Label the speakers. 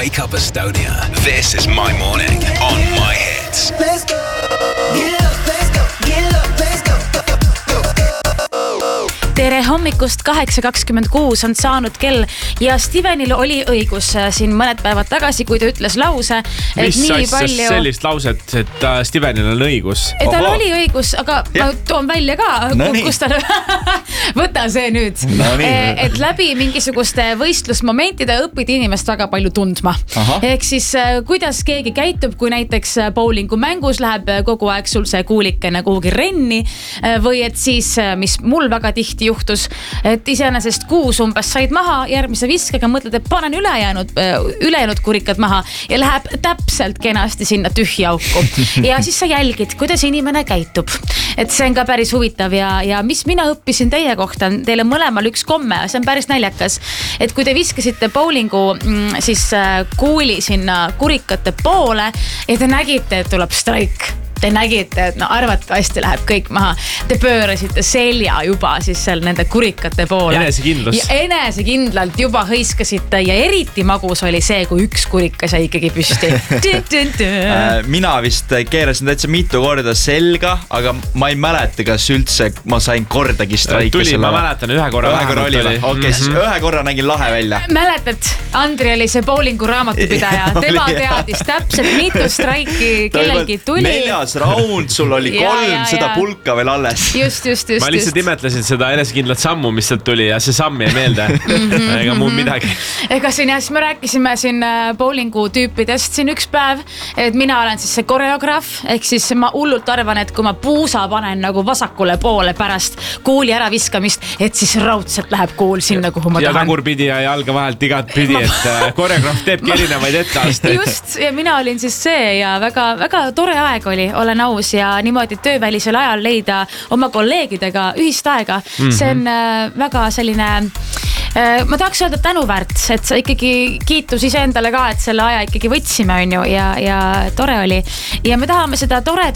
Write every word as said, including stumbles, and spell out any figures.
Speaker 1: Wake Up Estonia. This is my morning on My Hits.
Speaker 2: Let's go. Get up, let's go. Get up, let's go.
Speaker 3: Tere hommikust, kaheksa kakskümmend kuus on saanud kell ja Stevenil oli õigus siin mõned päevad tagasi, kui ta ütles lause, et
Speaker 4: mis
Speaker 3: nii
Speaker 4: asjas
Speaker 3: palju...
Speaker 4: sellist lauset, et Stevenil on õigus?
Speaker 3: Et tal oli õigus, aga ja. Ma toon välja ka, no kus tal... Võta see nüüd. No et läbi mingisuguste võistlusmomentide õpid inimest väga palju tundma. Aha. Ehk siis kuidas keegi käitub, kui näiteks bowlingu mängus läheb kogu aeg sul see kuulikene kuhugi renni või et siis, mis mul väga tihti juhtus, et iseenesest kuus umbes said maha, järgmise viskega mõtled, et panen ülejäänud, ülejäänud kurikad maha ja läheb täpselt kenasti sinna tühja auku. Ja siis sa jälgid, kuidas inimene käitub. Et see on ka päris huvitav ja, ja mis mina õppisin teie kohta, teile mõlemal üks komme, see on päris naljakas. Et kui te viskasite bowlingu siis kuuli sinna kurikate poole ja te nägite, et tuleb strike. Te nägite, et no arvatavasti läheb kõik maha. Te pöörasite selja juba siis seal nende kurikate poole.
Speaker 4: Enesekindlus.
Speaker 3: Ja enesekindlalt juba hõiskasite ja eriti magus oli see, kui üks kurikas jäi ikkagi püsti.
Speaker 5: Mina vist keerasin täitsa mitu korda selga, aga ma ei mäleta, kas üldse ma sain kordagi straiki.
Speaker 4: Tuli, ma mäletan, ühe korra.
Speaker 5: Ühe korra oli. Okei, okay, siis mm-hmm. ühe korra nägin lahe välja.
Speaker 3: Mäletad, Andri oli see bowlingu raamatupidaja. Tema teadis täpselt mitu straiki kellelgi tuli.
Speaker 5: Neljas raund, sul oli kolm ja, ja, seda ja. Pulka veel alles.
Speaker 3: Just, just, just.
Speaker 4: Ma lihtsalt imetlesin seda enesekindlat sammu, mis sealt tuli ja see samm jäi meelde. Ega muud midagi.
Speaker 3: Ega siin jah, me rääkisime siin bowlingu tüüpidest siin üks päev, et mina olen siis see koreograaf, ehk siis ma hullult arvan, et kui ma puusa panen nagu vasakule poole pärast kuuli ära viskamist, et siis raudselt läheb kuul sinna, kuhu ma
Speaker 4: ja
Speaker 3: tahan. Ja
Speaker 4: tagurpidi ja jalga vahelt igat pidi, ma... et koreograaf teebki erinevaid etteasteid.
Speaker 3: Just, ja mina olin siis see ja väga, väga tore aeg oli, olen aus ja niimoodi töövälisel ajal leida oma kolleegidega ühist aega. Mm-hmm. See on äh, väga selline, äh, ma tahaks öelda tänuväärt, et sa ikkagi kiitus ise endale ka, et selle aja ikkagi võtsime on ju ja, ja tore oli. Ja me tahame seda tore